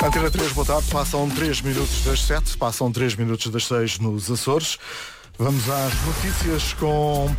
Antena 3, boa tarde. Passam 3 minutos das 7, passam 3 minutos das 6 nos Açores. Vamos às notícias com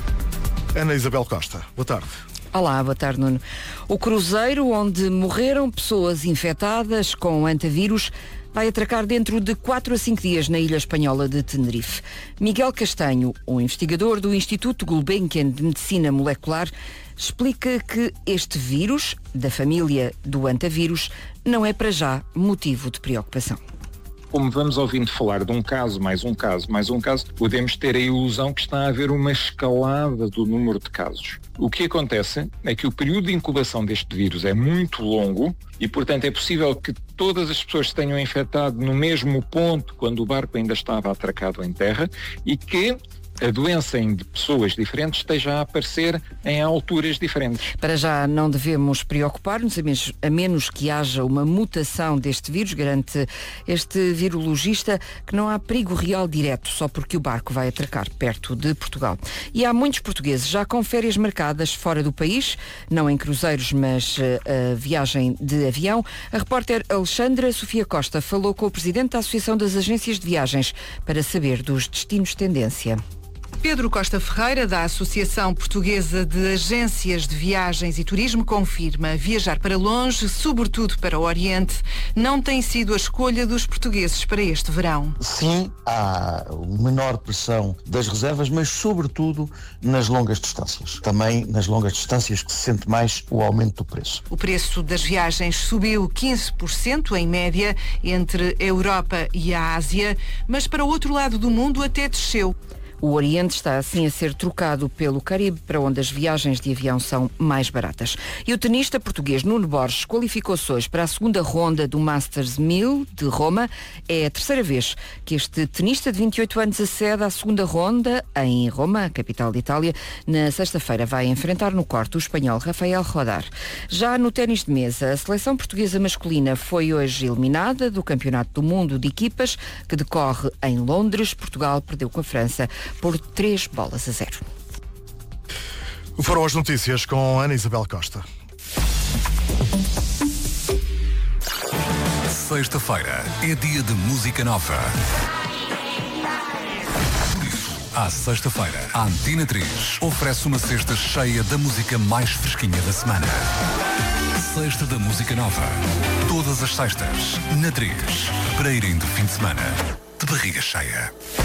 Ana Isabel Costa. Boa tarde. Olá, boa tarde, Nuno. O cruzeiro onde morreram pessoas infectadas com antavírus vai atracar dentro de 4 a 5 dias na ilha espanhola de Tenerife. Miguel Castanho, um investigador do Instituto Gulbenkian de Medicina Molecular, explica que este vírus, da família do antavírus, não é para já motivo de preocupação. Como vamos ouvindo falar de um caso, mais um caso, mais um caso, podemos ter a ilusão que está a haver uma escalada do número de casos. O que acontece é que o período de incubação deste vírus é muito longo e, portanto, é possível que todas as pessoas se tenham infectado no mesmo ponto quando o barco ainda estava atracado em terra e que a doença em pessoas diferentes esteja a aparecer em alturas diferentes. Para já não devemos preocupar-nos, a menos que haja uma mutação deste vírus, garante este virologista, que não há perigo real direto, só porque o barco vai atracar perto de Portugal. E há muitos portugueses já com férias marcadas fora do país, não em cruzeiros, mas a viagem de avião. A repórter Alexandra Sofia Costa falou com o presidente da Associação das Agências de Viagens para saber dos destinos tendência. Pedro Costa Ferreira, da Associação Portuguesa de Agências de Viagens e Turismo, confirma: viajar para longe, sobretudo para o Oriente, não tem sido a escolha dos portugueses para este verão. Sim, há menor pressão das reservas, mas sobretudo nas longas distâncias. Também nas longas distâncias que se sente mais o aumento do preço. O preço das viagens subiu 15% em média entre a Europa e a Ásia, mas para o outro lado do mundo até desceu. O Oriente está assim a ser trocado pelo Caribe, para onde as viagens de avião são mais baratas. E o tenista português Nuno Borges qualificou-se hoje para a segunda ronda do Masters 1000 de Roma. É a terceira vez que este tenista de 28 anos acede à segunda ronda em Roma, a capital de Itália. Na sexta-feira vai enfrentar no corte o espanhol Rafael Rodar. Já no ténis de mesa, a seleção portuguesa masculina foi hoje eliminada do Campeonato do Mundo de Equipas, que decorre em Londres. Portugal perdeu com a França por 3-0. Foram as notícias com Ana Isabel Costa. Sexta-feira é dia de música nova. Por isso, à sexta-feira, a Antena 3 oferece uma cesta cheia da música mais fresquinha da semana. Sexta da Música Nova. Todas as sextas, na 3, para irem de fim de semana de barriga cheia.